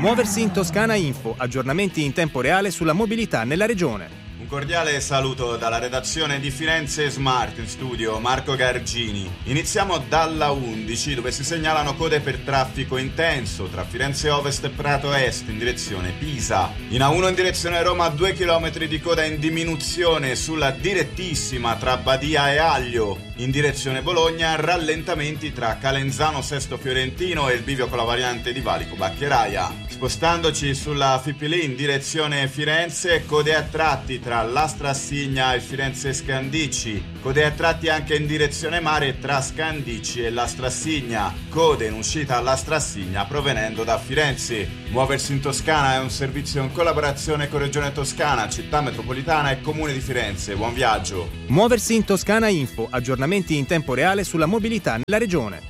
Muoversi in Toscana Info, aggiornamenti in tempo reale sulla mobilità nella regione. Un cordiale saluto dalla redazione di Firenze Smart, in studio Marco Gargini. Iniziamo dalla 11, dove si segnalano code per traffico intenso tra Firenze Ovest e Prato Est in direzione Pisa. In A1 in direzione Roma 2 km di coda in diminuzione sulla direttissima tra Badia e Aglio. In direzione Bologna rallentamenti tra Calenzano Sesto Fiorentino e il bivio con la variante di Valico Baccheraia. Spostandoci sulla Fipili in direzione Firenze, code a tratti tra Lastra Assigna e Firenze Scandicci, code a tratti anche in direzione mare tra Scandicci e Lastra Assigna, code in uscita a Lastra Assigna provenendo da Firenze. Muoversi in Toscana è un servizio in collaborazione con Regione Toscana, Città Metropolitana e Comune di Firenze. Buon viaggio! Muoversi in Toscana Info, aggiornamenti in tempo reale sulla mobilità nella regione.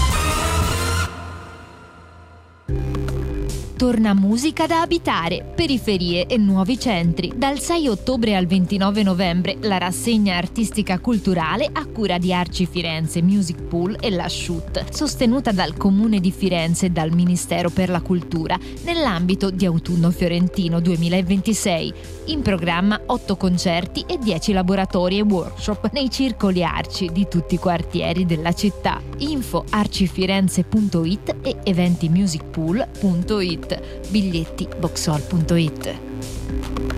Torna musica da abitare, periferie e nuovi centri. Dal 6 ottobre al 29 novembre la rassegna artistica culturale a cura di Arci Firenze Music Pool e la Shoot, sostenuta dal Comune di Firenze e dal Ministero per la Cultura, nell'ambito di Autunno Fiorentino 2026. In programma 8 concerti e 10 laboratori e workshop nei circoli Arci di tutti i quartieri della città. Info arcifirenze.it e eventimusicpool.it. Biglietti boxhall.it.